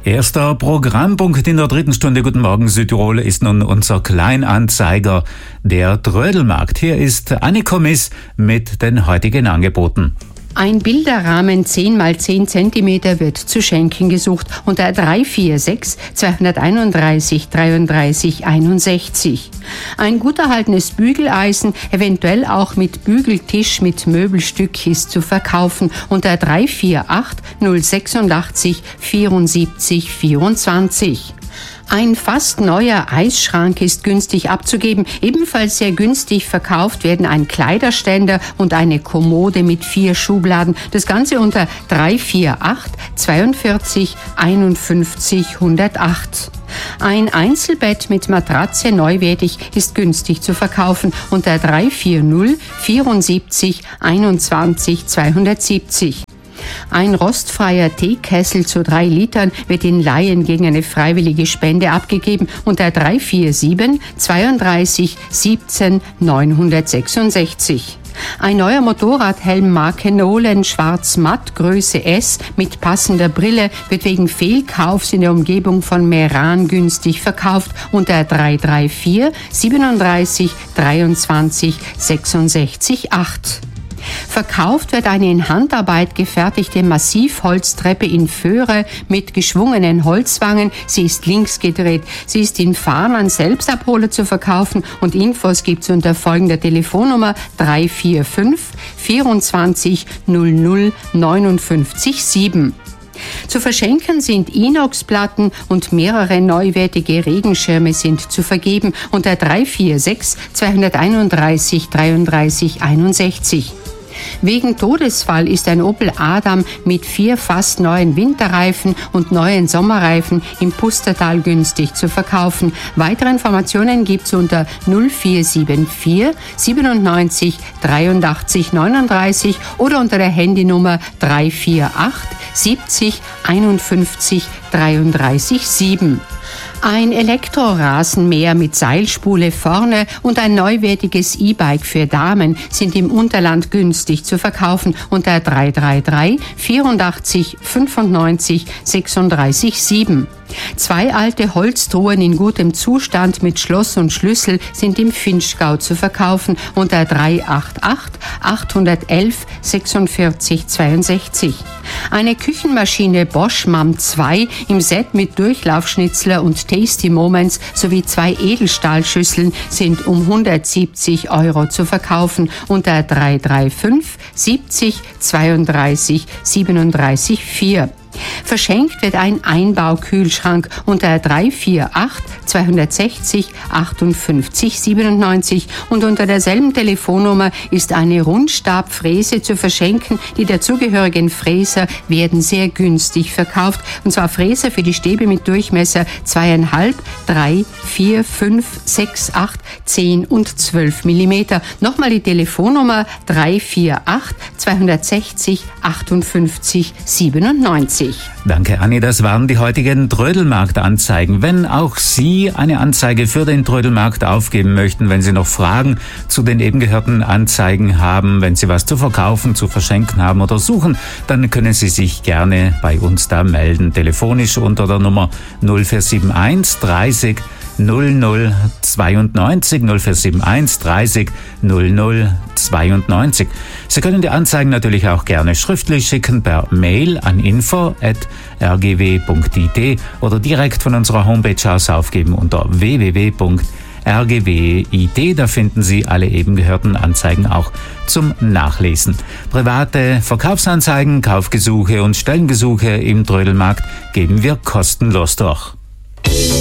Erster Programmpunkt in der dritten Stunde. Guten Morgen Südtirol ist nun unser Kleinanzeiger, der Trödelmarkt. Hier ist Annika Miss mit den heutigen Angeboten. Ein Bilderrahmen 10 x 10 cm wird zu schenken gesucht unter 346 231 33 61. Ein gut erhaltenes Bügeleisen, eventuell auch mit Bügeltisch mit Möbelstück, ist zu verkaufen unter 348 086 74 24. Ein fast neuer Eisschrank ist günstig abzugeben. Ebenfalls sehr günstig verkauft werden ein Kleiderständer und eine Kommode mit 4 Schubladen. Das Ganze unter 348 42 51 108. Ein Einzelbett mit Matratze neuwertig ist günstig zu verkaufen unter 340 74 21 270. Ein rostfreier Teekessel zu 3 Litern wird in Laien gegen eine freiwillige Spende abgegeben unter 347 32 17 966. Ein neuer Motorradhelm Marke Nolan schwarz matt Größe S mit passender Brille wird wegen Fehlkaufs in der Umgebung von Meran günstig verkauft unter 334 37 23 66 8. Verkauft wird eine in Handarbeit gefertigte Massivholztreppe in Föhre mit geschwungenen Holzwangen. Sie ist links gedreht. Sie ist in Fahren an Selbstabholer zu verkaufen und Infos gibt's unter folgender Telefonnummer 345 24 00 59 7. Zu verschenken sind Inoxplatten und mehrere neuwertige Regenschirme sind zu vergeben unter 346 231 33 61. Wegen Todesfall ist ein Opel Adam mit 4 fast neuen Winterreifen und neuen Sommerreifen im Pustertal günstig zu verkaufen. Weitere Informationen gibt's unter 0474 97 83 39 oder unter der Handynummer 348 70 51 33 7. Ein Elektrorasenmäher mit Seilspule vorne und ein neuwertiges E-Bike für Damen sind im Unterland günstig zu verkaufen unter 333 84 95 36 7. 2 alte Holztruhen in gutem Zustand mit Schloss und Schlüssel sind im Finchgau zu verkaufen unter 388 811 46 62. Eine Küchenmaschine Bosch MAM 2 im Set mit Durchlaufschnitzler und Tasty Moments sowie 2 Edelstahlschüsseln sind um 170 € zu verkaufen unter 335 70 32 37 4. Verschenkt wird ein Einbaukühlschrank unter 348 260 58 97 und unter derselben Telefonnummer ist eine Rundstabfräse zu verschenken. Die dazugehörigen Fräser werden sehr günstig verkauft, und zwar Fräser für die Stäbe mit Durchmesser 2,5, 3, 4, 5, 6, 8, 10 und 12 mm. Nochmal die Telefonnummer 348 260 58 97. Danke, Anni. Das waren die heutigen Trödelmarkt-Anzeigen. Wenn auch Sie eine Anzeige für den Trödelmarkt aufgeben möchten, wenn Sie noch Fragen zu den eben gehörten Anzeigen haben, wenn Sie was zu verkaufen, zu verschenken haben oder suchen, dann können Sie sich gerne bei uns da melden. Telefonisch unter der Nummer 0471 30 00 92 0471 30 00 92. Sie können die Anzeigen natürlich auch gerne schriftlich schicken per Mail an info@rgw.it oder direkt von unserer Homepage aus aufgeben unter www.rgw.it. Da finden Sie alle eben gehörten Anzeigen auch zum Nachlesen. Private Verkaufsanzeigen, Kaufgesuche und Stellengesuche im Trödelmarkt geben wir kostenlos durch.